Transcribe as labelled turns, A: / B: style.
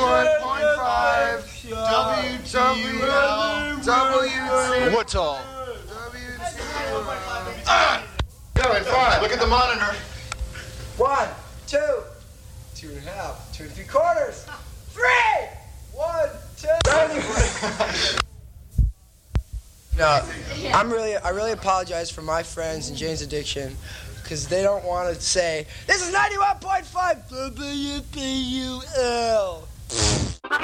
A: 91.5 WTL.
B: What's all?
A: Going 5.
B: Look at the monitor.
C: 1, 2, 2.5, 2 3/4, 3, 1, 2. No, I really apologize for my friends and Jane's Addiction, because they don't want to say, this is 91.5 WPUL.